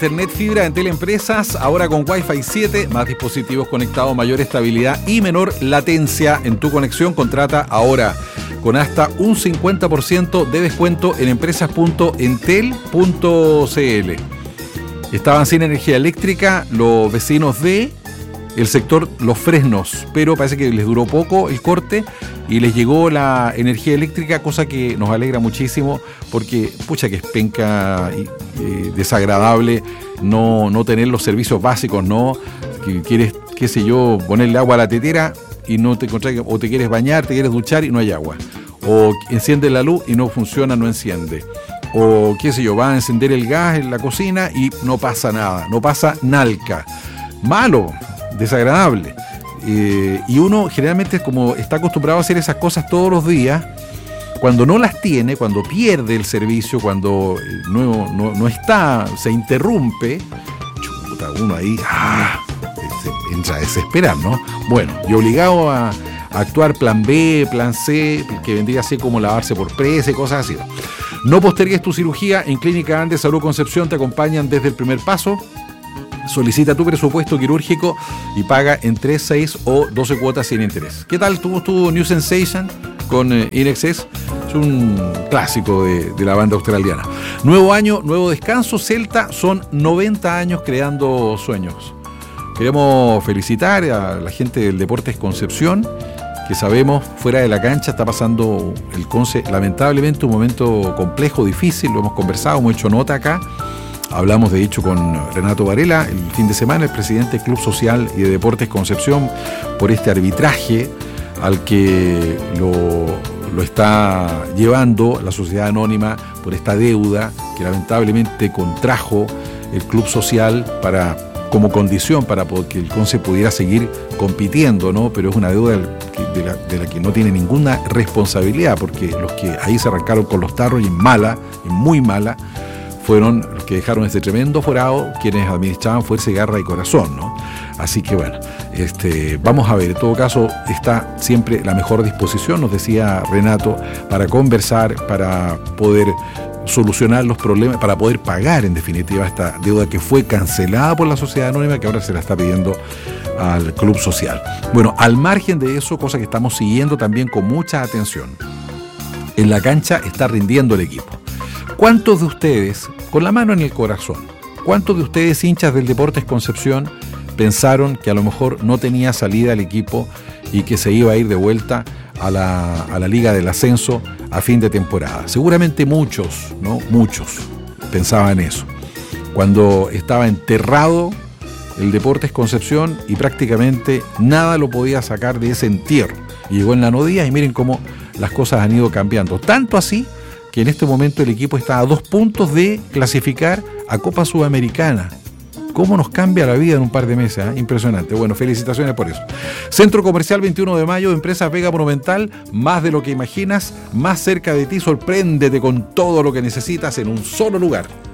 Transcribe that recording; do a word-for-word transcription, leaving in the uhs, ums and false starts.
Internet fibra en Teleempresas, ahora con Wi-Fi siete, más dispositivos conectados, mayor estabilidad y menor latencia en tu conexión. Contrata ahora con hasta un cincuenta por ciento de descuento en empresas punto entel punto cl. Estaban sin energía eléctrica los vecinos de el sector Los Fresnos, pero parece que les duró poco el corte y les llegó la energía eléctrica, cosa que nos alegra muchísimo porque, pucha, que es penca y eh, desagradable no, no tener los servicios básicos, ¿no? Que quieres, qué sé yo, ponerle agua a la tetera y no te encontrás, o te quieres bañar, te quieres duchar y no hay agua, o enciende la luz y no funciona, no enciende, o qué sé yo, va a encender el gas en la cocina y no pasa nada, no pasa nalca. Malo, desagradable. Eh, y uno generalmente, como está acostumbrado a hacer esas cosas todos los días, cuando no las tiene, cuando pierde el servicio, cuando no, no, no está, se interrumpe, chuta, uno ahí ah, se entra a desesperar, ¿no? Bueno, y obligado a, a actuar plan B, plan C, que vendría así como lavarse por presa y cosas así. No postergues tu cirugía. En Clínica Andes Salud Concepción te acompañan desde el primer paso. Solicita tu presupuesto quirúrgico y paga en tres, seis o doce cuotas sin interés. ¿Qué tal tuvo tu New Sensation con eh, In Excess? Es un clásico de, de la banda australiana. Nuevo año, nuevo descanso. Celta son noventa años creando sueños. Queremos felicitar a la gente del Deportes Concepción, que sabemos fuera de la cancha está pasando el Conce lamentablemente un momento complejo, difícil. Lo hemos conversado, hemos hecho nota acá. Hablamos de hecho con Renato Varela el fin de semana, el presidente del Club Social y de Deportes Concepción, por este arbitraje al que lo, lo está llevando la sociedad anónima por esta deuda que lamentablemente contrajo el Club Social para, como condición para que el Conce pudiera seguir compitiendo, ¿no? Pero es una deuda de la, de la que no tiene ninguna responsabilidad, porque los que ahí se arrancaron con los tarros y en mala, en muy mala, fueron los que dejaron este tremendo forado, quienes administraban Fuerza y Garra y Corazón, ¿no? Así que bueno, este, vamos a ver, en todo caso está siempre la mejor disposición, nos decía Renato, para conversar, para poder solucionar los problemas, para poder pagar en definitiva esta deuda que fue cancelada por la sociedad anónima, que ahora se la está pidiendo al Club Social. Bueno, al margen de eso, cosa que estamos siguiendo también con mucha atención, en la cancha está rindiendo el equipo. ¿Cuántos de ustedes, con la mano en el corazón, cuántos de ustedes, hinchas del Deportes Concepción, pensaron que a lo mejor no tenía salida el equipo y que se iba a ir de vuelta a la, a la Liga del Ascenso a fin de temporada? Seguramente muchos, ¿no? Muchos pensaban eso. Cuando estaba enterrado el Deportes Concepción y prácticamente nada lo podía sacar de ese entierro. Y llegó en la Nodía y miren cómo las cosas han ido cambiando. Tanto así que en este momento el equipo está a dos puntos de clasificar a Copa Sudamericana. ¿Cómo nos cambia la vida en un par de meses? ¿eh? Impresionante. Bueno, felicitaciones por eso. Centro Comercial veintiuno de mayo, Empresa Vega Monumental, más de lo que imaginas, más cerca de ti, sorpréndete con todo lo que necesitas en un solo lugar.